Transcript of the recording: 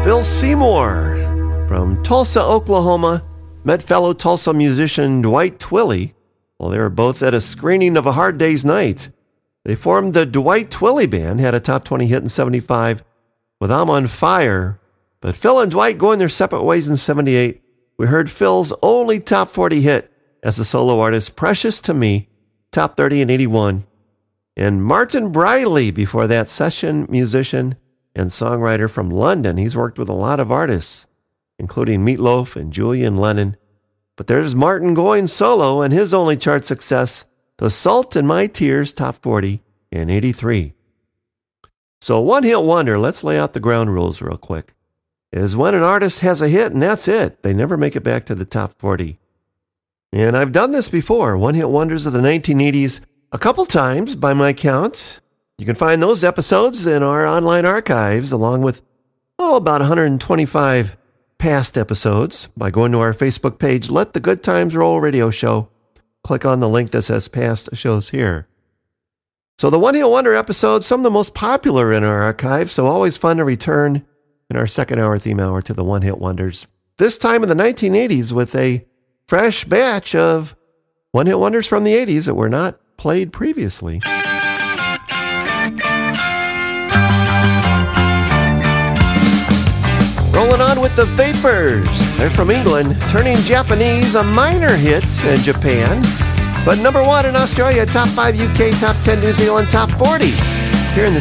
Phil Seymour from Tulsa, Oklahoma, met fellow Tulsa musician Dwight Twilley while they were both at a screening of A Hard Day's Night. They formed the Dwight Twilley Band, had a top 20 hit in 75 with I'm on Fire, but Phil and Dwight going their separate ways in 78. We heard Phil's only top 40 hit as a solo artist, Precious to Me, top 30 in 81. And Martin Briley, before that, session musician and songwriter from London. He's worked with a lot of artists, including Meatloaf and Julian Lennon. But there's Martin going solo, and his only chart success, The Salt in My Tears, top 40 in 83. So one hit wonder, let's lay out the ground rules real quick, is when an artist has a hit and that's it. They never make it back to the top 40. And I've done this before, one hit wonders of the 1980s, a couple times by my count. You can find those episodes in our online archives, along with, about 125 past episodes, by going to our Facebook page, Let the Good Times Roll Radio Show. Click on the link that says past shows here. So the One Hit Wonder episodes, some of the most popular in our archives, so always fun to return in our second hour theme hour to the One Hit Wonders. This time in the 1980s with a fresh batch of One Hit Wonders from the 80s that were not played previously. Rolling on with the Vapors. They're from England, turning Japanese a minor hit in Japan, but number 1 in Australia, top 5 UK, top 10 New Zealand, top 40 here in the